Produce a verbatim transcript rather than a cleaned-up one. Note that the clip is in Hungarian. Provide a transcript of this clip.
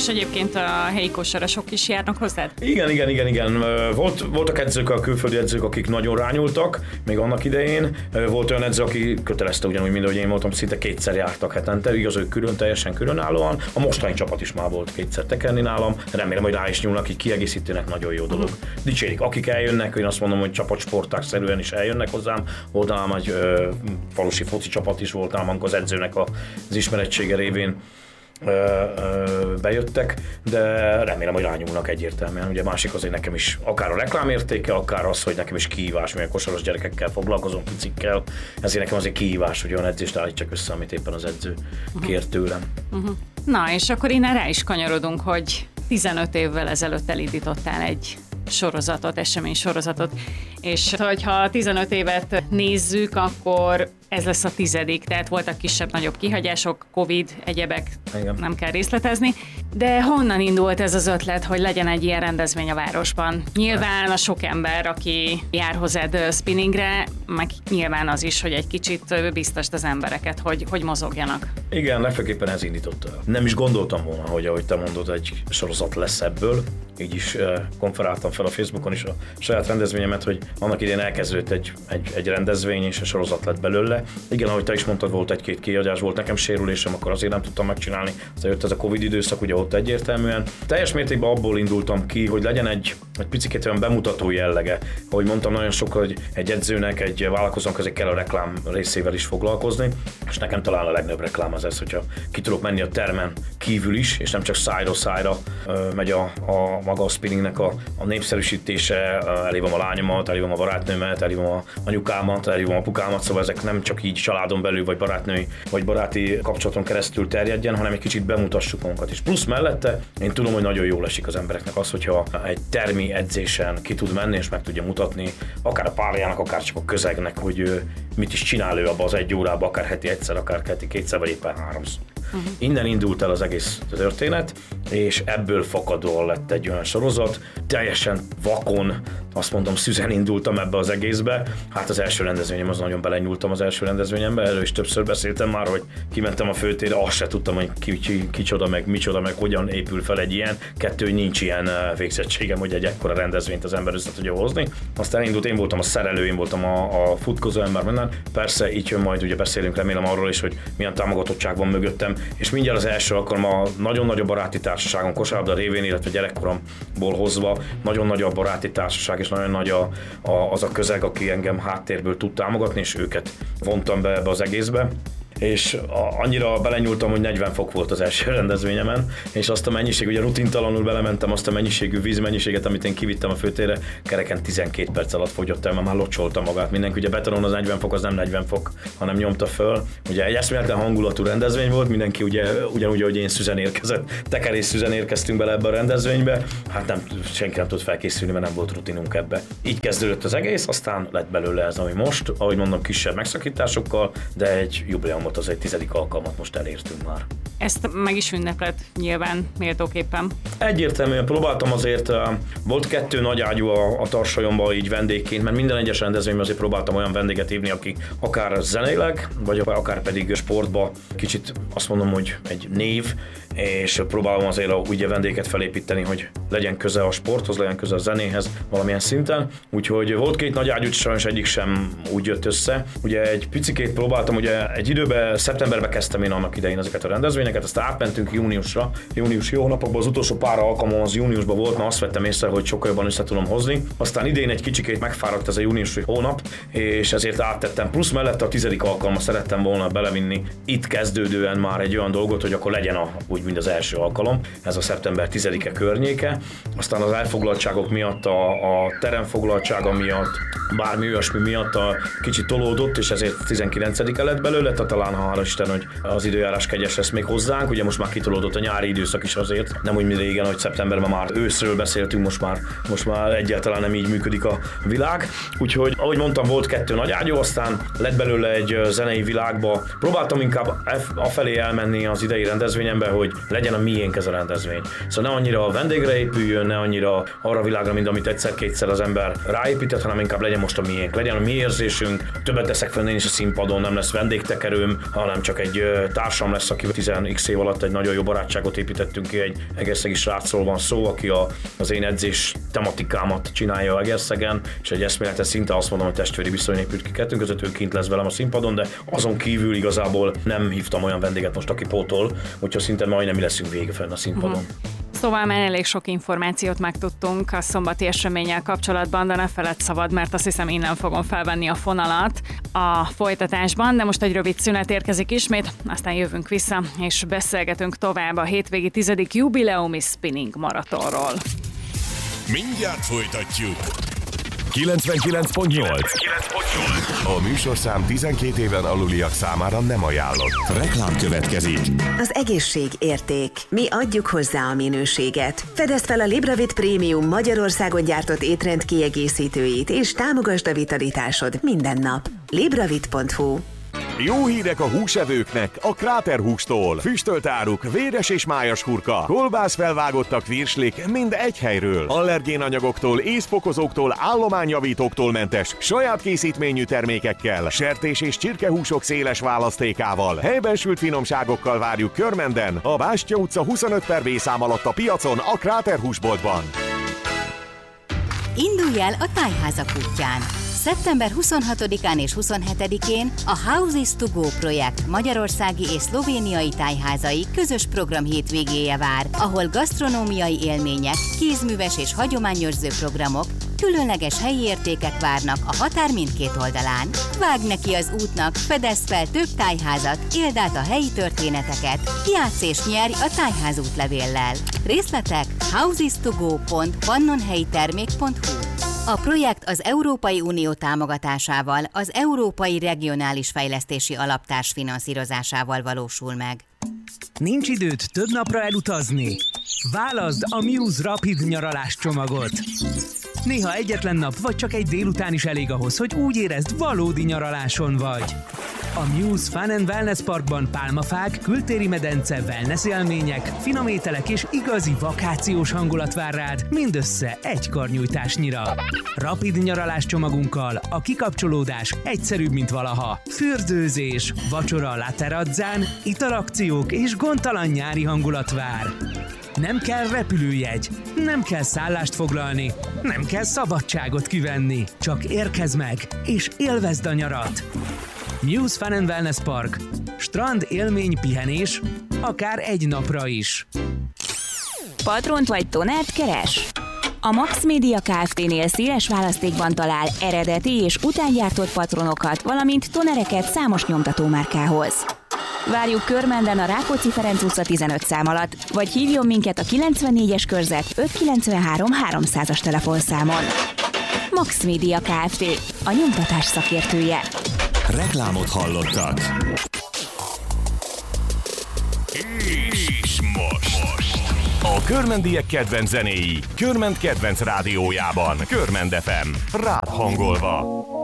És egyébként a helyi kosarasok is járnak hozzád? Igen, igen, igen, igen. Volt, voltak edzők, a külföldi edzők, akik nagyon rányultak, még annak idején. Volt olyan edző, aki kötelezte ugyanúgy, mint ahogy én voltam, szinte kétszer jártak hetente, igaz, ők külön, teljesen különállóan. A mostani csapat is már volt kétszer tekerni nálam. Remélem, hogy rá is nyúlnak, akik kiegészítőnek, nagyon jó dolog. Dicsérik, akik eljönnek, én azt mondom, hogy csapatsportákszerűen is eljönnek hozzám. Volt nálam egy ö, falusi foci csapat is volt nálam, amikor az edzőnek az ismerettsége révén Ö, ö, bejöttek, de remélem, hogy rányúlnak egyértelműen. Ugye másik azért nekem is akár a reklámértéke, akár az, hogy nekem is kihívás, mert kosaros gyerekekkel foglalkozom, picikkel, ezért nekem azért kihívás, hogy olyan edzést állítsak össze, amit éppen az edző uh-huh. kért tőlem. Uh-huh. Na, és akkor innen rá is kanyarodunk, hogy tizenöt évvel ezelőtt elindítottál egy sorozatot, esemény sorozatot, és ha tizenöt évet nézzük, akkor ez lesz a tizedik, tehát voltak kisebb-nagyobb kihagyások, Covid, egyebek, igen, nem kell részletezni. De honnan indult ez az ötlet, hogy legyen egy ilyen rendezvény a városban? Nyilván a sok ember, aki jár hozzád spinningre, meg nyilván az is, hogy egy kicsit biztasd az embereket, hogy, hogy mozogjanak. Igen, legfőképpen ez indított el. Nem is gondoltam volna, hogy ahogy te mondod, egy sorozat lesz ebből. Így is uh, konferáltam fel a Facebookon is a saját rendezvényemet, hogy annak idén elkezdődött egy, egy, egy rendezvény, és a sorozat lett belőle. Igen, ahogy te is mondtad, volt egy-két kiadás, volt nekem sérülésem, akkor azért nem tudtam megcsinálni. Aztán jött ez a Covid időszak, ugye ott egyértelműen. Teljes mértékben abból indultam ki, hogy legyen egy, egy picit olyan bemutató jellege. Ahogy mondtam, nagyon sok, hogy egy edzőnek, egy vállalkozónak azért kell a reklám részével is foglalkozni, és nekem talán a legnagyobb reklám az ez, hogyha ki tudok menni a termen kívül is, és nem csak szájról szájra megy a, a maga a spinningnek a, a népszerűsítése, elhívom a lányomat, elhívom a barátnőmet, elhívom a anyukámat, elhívom a apukámat, szóval ezek nem csak így családon belül, vagy barátnői, vagy baráti kapcsolaton keresztül terjedjen, hanem egy kicsit bemutassuk magunkat is. Plusz mellette én tudom, hogy nagyon jól esik az embereknek az, hogyha egy termi edzésen ki tud menni, és meg tudja mutatni, akár a párjának, akár csak a közegnek, hogy ő mit is csinál ő abban az egy órában, akár heti egyszer, akár heti kétszer, vagy éppen háromszor. Uh-huh. Innen indult el az egész történet, és ebből fakadóan lett egy olyan sorozat. Teljesen vakon, azt mondom, szüzen indultam ebbe az egészbe. Hát az első rendezvényem, az nagyon belenyúltam az első rendezvényembe, erről is többször beszéltem már, hogy kimentem a főtérre, azt se tudtam, hogy ki, ki, kicsoda meg, micsoda meg, hogyan épül fel egy ilyen. Kettő, hogy nincs ilyen végzettségem, hogy egy ekkora rendezvényt az ember össze tudja hozni. Aztán elindult, én voltam a szerelő, én voltam a, a futkozó ember minden. Persze így jön majd, ugye beszélünk remélem arról is, hogy milyen támogatottság van mögöttem, és mindjárt az első alkalom a nagyon nagy a baráti társaságom kosárlabda révén, illetve gyerekkoromból hozva, nagyon nagy a baráti társaság, és nagyon nagy a, a, az a közeg, aki engem háttérből tud támogatni, és őket vontam be ebbe az egészbe. És annyira belenyúltam, hogy negyven fok volt az első rendezvényemen, és azt a mennyiség, ugye rutintalanul belementem, azt a mennyiségű vízmennyiséget, amit én kivittem a főtérre, kereken tizenkét perc alatt fogyott el, mert már locsolta magát mindenki. Ugye betonon az negyven fok, az nem negyven fok, hanem nyomta föl. Ugye egy eszméletlen hangulatú rendezvény volt, mindenki ugye ugyanúgy, ahogy én szüzen érkezett, tekerés szüzen érkeztünk bele ebbe a rendezvénybe. Hát nem, senki nem tudott felkészülni, mert nem volt rutinunk ebbe. Így kezdődött az egész, aztán lett belőle ez, ami most, ahogy mondom, kisebb megszakításokkal, de egy jubileumot, az egy tizedik alkalmat most elértünk már. Ezt meg is ünneplet nyilván méltóképpen. Egyértelműen próbáltam azért, volt kettő nagy ágyú a, a Tarsajomban így vendégként, mert minden egyes rendezvényben azért próbáltam olyan vendéget hívni, aki akár zeneileg, vagy akár pedig sportba kicsit azt mondom, hogy egy név, és próbálom azért úgy a vendéget felépíteni, hogy legyen köze a sporthoz, legyen köze a zenéhez valamilyen szinten. Úgyhogy volt két nagy ágyú, sajnos egyik sem úgy jött össze. Ugye egy picikét próbáltam, ugye egy időben, szeptemberben kezdtem én annak idején ezeket a rendezvényeket, aztán átmentünk júniusra, júniusi hónapokban, az utolsó pár alkalom az júniusban volt, mert azt vettem észre, hogy sokkal jobban össze tudom hozni. Aztán idén egy kicsikét megfáradt ez a júniusi hónap, és ezért áttettem. Plusz mellett a tizedik alkalommal szerettem volna belevinni itt kezdődően már egy olyan dolgot, hogy akkor legyen a, úgy, mint az első alkalom, ez a szeptember tizedike környéke. Aztán az elfoglaltságok miatt, a, a teremfoglaltsága miatt, bármi olyasmi miatt a kicsit tolódott, és ezért tizenkilencedike lett belőle, tehát talán hála Isten, hogy az időjárás kegyes lesz még hozzánk, ugye most már kitolódott a nyári időszak is azért, nem úgy, mint régen, hogy szeptemberben már őszről beszéltünk, most már, most már egyáltalán nem így működik a világ. Úgyhogy, ahogy mondtam, volt kettő nagy ágyú, aztán lett belőle egy zenei világba. Próbáltam inkább afelé elmenni az idei rendezvényembe, hogy legyen a miénk ez a rendezvény. Szóval ne annyira a vendégre épüljön, ne annyira arra a világra, mint amit egyszer-kétszer az ember ráépített, hanem inkább legyen most a miénk, legyen a mi érzésünk. Többet teszek fenn én is a színpadon, nem lesz vendégtekerőm, hanem, hanem csak egy társam lesz, akivel tíz x év alatt egy nagyon jó barátságot építettünk ki, egy egerszegi srácról van szó, aki a, az én edzés tematikámat csinálja Egerszegen, és egy eszméletes szinte azt mondom, hogy testvéri viszony épült ki kettőnk között, ő kint lesz velem a színpadon, de azon kívül igazából nem hívtam olyan vendéget most, aki pótol, úgyhogy szinte majdnem mi leszünk vége fenn a színpadon. Uh-huh. Szóval már elég sok információt megtudtunk a szombati eseménnyel kapcsolatban, de ne feledd szabad, mert azt hiszem innen fogom felvenni a fonalat a folytatásban, de most egy rövid szünet érkezik ismét, aztán jövünk vissza, és beszélgetünk tovább a hétvégi tizedik jubileumi spinning maratonról. Mindjárt folytatjuk! kilencvenkilenc pont nyolc. A műsorszám tizenkét éven aluliak számára nem ajánlott. Reklám következik. Az egészség érték. Mi adjuk hozzá a minőséget. Fedezd fel a Libravit Prémium Magyarországon gyártott étrend kiegészítőit, és támogasd a vitalitásod minden nap. libravit pont hu. Jó hírek a húsevőknek a Kráter hústól. Füstölt áruk, véres és májas hurka, kolbász felvágottak virslik mind egy helyről. Allergén anyagoktól, észfokozóktól, állományjavítóktól mentes, saját készítményű termékekkel, sertés és csirkehúsok széles választékával, helyben sült finomságokkal várjuk Körmenden, a Bástya utca huszonöt per B szám alatt a piacon, a Kráter húsboltban. Indulj el a Tájházak útján! szeptember huszonhatodikán és huszonhetedikén a Houses to Go projekt magyarországi és szlovéniai tájházai közös program hétvégéje vár, ahol gasztronómiai élmények, kézműves és hagyományőrző programok, különleges helyi értékek várnak a határ mindkét oldalán. Vágj neki az útnak, fedezz fel több tájházat, éld át a helyi történeteket, játsz és nyerj a tájház útlevéllel. Részletek housestogo pont pannonhelyitermék pont hu. A projekt az Európai Unió támogatásával, az Európai Regionális Fejlesztési Alap társfinanszírozásával valósul meg. Nincs időd több napra elutazni? Válaszd a Muse Rapid nyaralás csomagot! Néha egyetlen nap vagy csak egy délután is elég ahhoz, hogy úgy érezd, valódi nyaraláson vagy. A Muse Fun and Wellness Parkban pálmafák, kültéri medence, wellness élmények, finom ételek és igazi vakációs hangulat vár rád, mindössze egy karnyújtásnyira. Rapid nyaralás csomagunkkal a kikapcsolódás egyszerűbb, mint valaha. Fürdőzés, vacsora a Laterazzán, italakciók és gondtalan nyári hangulat vár. Nem kell repülőjegy, nem kell szállást foglalni, nem kell szabadságot kivenni. Csak érkezz meg, és élvezd a nyarat! Muse Fun and Wellness Park. Strand, élmény, pihenés, akár egy napra is. Patront vagy tonert keres? A Max Media Kft-nél széles választékban talál eredeti és utángyártott patronokat, valamint tonereket számos nyomtatómárkához. Várjuk Körmenden a Rákóczi Ferenc utca tizenöt szám alatt, vagy hívjon minket a kilencvennégyes körzet ötszázkilencvenhárom háromszázas telefonszámon. Max Media Kft. A nyomtatás szakértője. Reklámot hallottak. És most, most a körmendiek kedvenc zenéi Körmend kedvenc rádiójában. Körmend ef em, rád hangolva.